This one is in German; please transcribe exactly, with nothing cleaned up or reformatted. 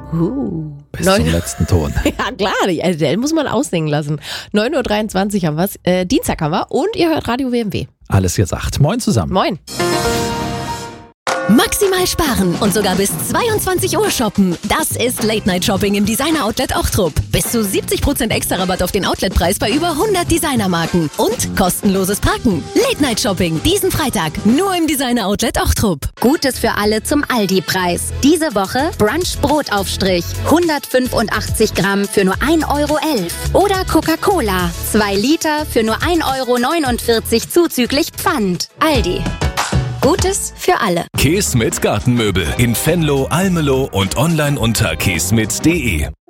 Uh, Bis neun- zum letzten Ton. Ja klar, die Adele muss man aussingen lassen. neun Uhr dreiundzwanzig haben wir äh, Dienstag haben wir und ihr hört Radio W M W. Alles gesagt. Moin zusammen. Moin. Maximal sparen und sogar bis zweiundzwanzig Uhr shoppen. Das ist Late Night Shopping im Designer Outlet Ochtrup. Bis zu siebzig Prozent extra Rabatt auf den Outletpreis bei über hundert Designermarken. Und kostenloses Parken. Late Night Shopping diesen Freitag nur im Designer Outlet Ochtrup. Gutes für alle zum Aldi-Preis. Diese Woche Brunch Brotaufstrich. hundertfünfundachtzig Gramm für nur ein Euro elf. Oder Coca-Cola. zwei Liter für nur ein Euro neunundvierzig zuzüglich Pfand. Aldi. Gutes für alle. Kees mit Gartenmöbel in Venlo, Almelo und online unter keesmit punkt de.